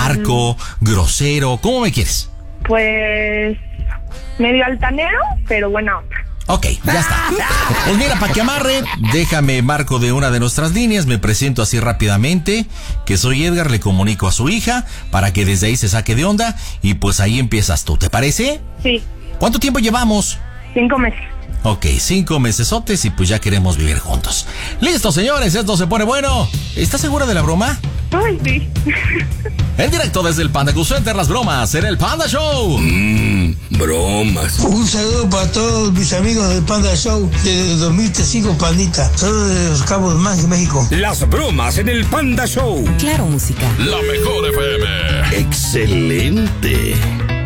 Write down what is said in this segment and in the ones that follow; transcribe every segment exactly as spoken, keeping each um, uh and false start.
parco, grosero? ¿Cómo me quieres? Pues medio altanero, pero buena onda. Ok, ya está. Pues mira, para que amarre, déjame marco de una de nuestras líneas, me presento así rápidamente, que soy Edgar, le comunico a su hija, para que desde ahí se saque de onda, y pues ahí empiezas tú, ¿te parece? Sí. ¿Cuánto tiempo llevamos? Cinco meses. Ok, cinco mesesotes y pues ya queremos vivir juntos. Listo, señores, esto se pone bueno. ¿Estás segura de la broma? Ay, sí. En directo desde el Panda Cool Center, las bromas en el Panda Show. Mmm, bromas. Un saludo para todos mis amigos del Panda Show desde dos mil cinco, Pandita. Saludos de Los Cabos, Más, México. Las bromas en el Panda Show. Claro, música. La mejor F M. Excelente.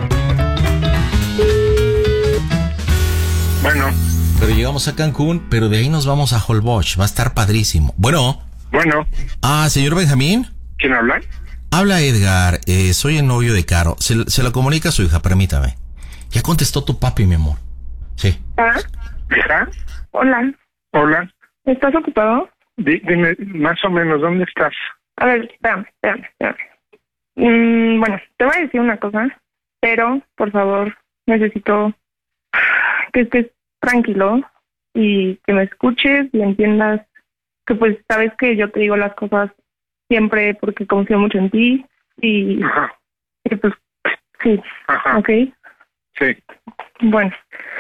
Bueno. Pero llegamos a Cancún, pero de ahí nos vamos a Holbox. Va a estar padrísimo. Bueno. Bueno. Ah, señor Benjamín. ¿Quién habla? Habla Edgar. Eh, soy el novio de Caro. Se, se lo comunica a su hija, permítame. Ya contestó tu papi, mi amor. Sí. ¿Ah? ¿Hija? Hola. Hola. ¿Estás ocupado? D- dime, más o menos, ¿dónde estás? A ver, espérame, espérame, espérame. Mm, bueno, te voy a decir una cosa, pero, por favor, necesito que estés tranquilo y que me escuches y entiendas que pues sabes que yo te digo las cosas siempre porque confío mucho en ti y, Ajá. y pues sí, Ajá. ¿ok? Sí. Bueno,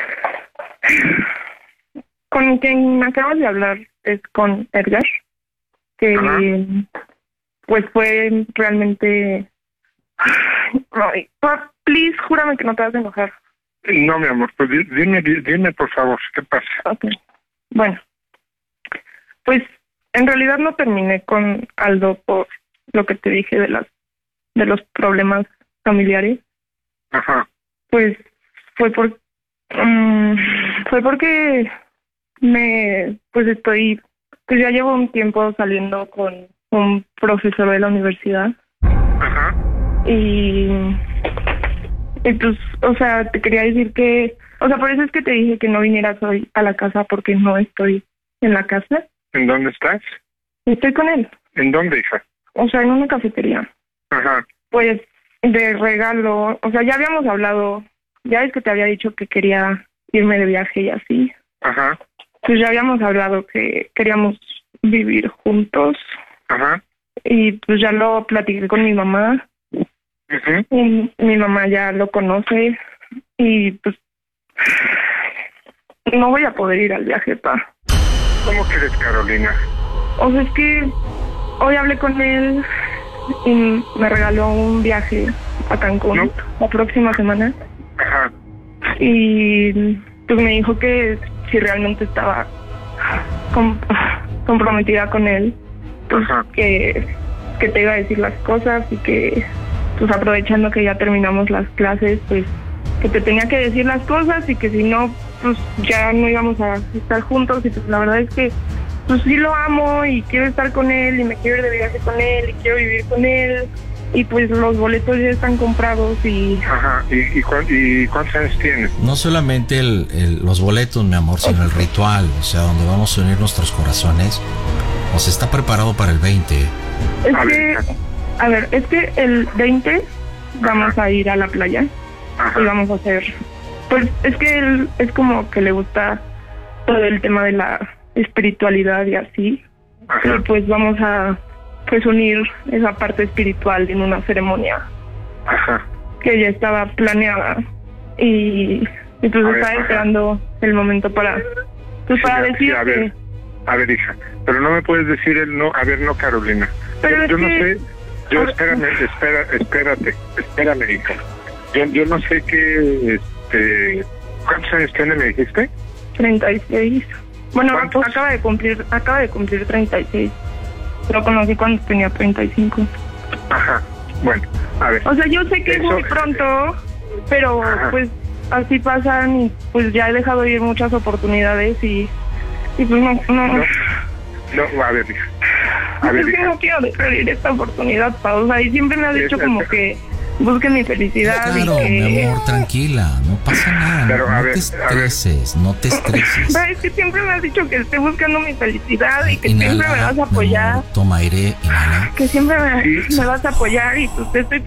con quien acabas de hablar es con Edgar, que Ajá. pues fue realmente... Ay, pa- please, júrame que no te vas a enojar. No, mi amor, pues di- dime, di- dime por favor, ¿qué pasa? Ok. Bueno, pues en realidad no terminé con Aldo por lo que te dije de las de los problemas familiares. Ajá. Pues fue por um, fue porque me pues estoy pues ya llevo un tiempo saliendo con un profesor de la universidad. Ajá. Y Y pues, o sea, te quería decir que, o sea, por eso es que te dije que no vinieras hoy a la casa porque no estoy en la casa. ¿En dónde estás? Estoy con él. ¿En dónde, hija? O sea, en una cafetería. Ajá. Pues, de regalo, o sea, ya habíamos hablado, ya es que te había dicho que quería irme de viaje y así. Ajá. Pues ya habíamos hablado que queríamos vivir juntos. Ajá. Y pues ya lo platiqué con mi mamá. Uh-huh. Y mi mamá ya lo conoce y pues no voy a poder ir al viaje, pa. ¿Cómo quieres, Carolina? O sea, es que hoy hablé con él y me regaló un viaje a Cancún ¿No? la próxima semana. Ajá. Y pues me dijo que si realmente estaba com- comprometida con él, pues Ajá. que, que te iba a decir las cosas y que pues aprovechando que ya terminamos las clases, pues que te tenía que decir las cosas y que si no, pues ya no íbamos a estar juntos. Y pues la verdad es que pues sí lo amo y quiero estar con él y me quiero ir de viaje con él y quiero vivir con él y pues los boletos ya están comprados y... Ajá. ¿Y, y, cuán- y cuántos años tienes? No solamente el, el, los boletos, mi amor, sino el ritual, o sea, donde vamos a unir nuestros corazones. O sea, está preparado para el veinte. Es A ver, que, hija. a ver, es que el veinte vamos Ajá. a ir a la playa Ajá. y vamos a hacer... Pues es que él es como que le gusta todo el tema de la espiritualidad y así. Ajá. Y pues vamos a pues unir esa parte espiritual en una ceremonia Ajá. que ya estaba planeada y, y pues A ver, estaba ajá. esperando el momento para pues Sí, para sí, decir a que ver. A ver, hija, pero no me puedes decir el no. A ver, no, Carolina. Pero yo es yo no que- sé. Yo, a ver. espérame, espera, espérate, espérame, hija. Yo, yo no sé qué, este... ¿Cuántos años tiene, me dijiste? treinta y seis. Bueno, ¿Cuántos? acaba de cumplir acaba de cumplir treinta y seis. Lo conocí cuando tenía treinta y cinco. Ajá, bueno, a ver. O sea, yo sé que es Eso- muy pronto, pero Ajá. pues así pasan y pues ya he dejado ir muchas oportunidades y, y pues no, no, No, no, a ver, hija. A ver, es que hija. no quiero dejar ir esta oportunidad, pa. O sea, y siempre me has Sí, dicho es- como que busquen mi felicidad Claro, y que... mi amor, tranquila, no pasa nada. Pero, no a no ver, te a ver. estreses, no te estreses. Pero es que siempre me has dicho que esté buscando mi felicidad y que Inhala, siempre me vas a mi apoyar, amor, toma aire, inhala. que siempre me, Sí. me vas a apoyar y pues te estoy